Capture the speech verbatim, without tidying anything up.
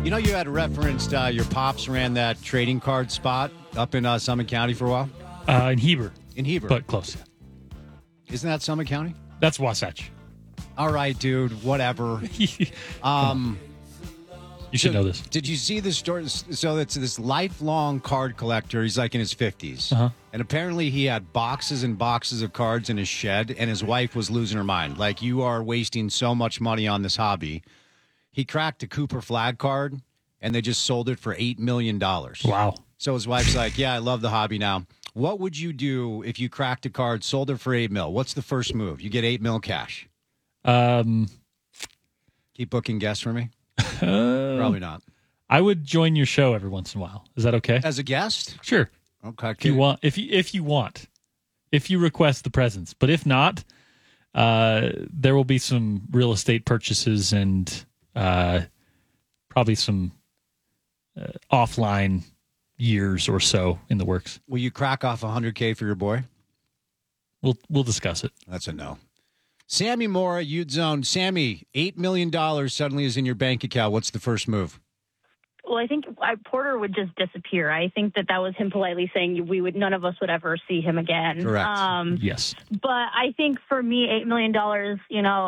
You know, you had referenced uh, your pops ran that trading card spot up in uh, Summit County for a while. Uh, in Heber. In Heber. But close. Isn't that Summit County? That's Wasatch. All right, dude. Whatever. um, you should so, know this. Did you see this story? So it's this lifelong card collector. He's like in his fifties. Uh-huh. And apparently he had boxes and boxes of cards in his shed, and his wife was losing her mind. Like, you are wasting so much money on this hobby. He cracked a Cooper flag card, and they just sold it for eight million dollars. Wow. So his wife's like, yeah, I love the hobby now. What would you do if you cracked a card, sold it for eight mil? What's the first move? You get eight mil cash. Um, Keep booking guests for me? uh, Probably not. I would join your show every once in a while. Is that okay? As a guest? Sure. Okay. If you want, if you if you want, if you request the presence, but if not, uh, there will be some real estate purchases and uh, probably some uh, offline years or so in the works. Will you crack off one hundred K for your boy? We'll we'll discuss it. That's a no. Sammy Mora, Ute Zone. Sammy, eight million dollars suddenly is in your bank account. What's the first move? Well, I think I, Porter would just disappear. I think that that was him politely saying we would, none of us would ever see him again. Correct. Um, Yes. But I think for me, eight million dollars, you know,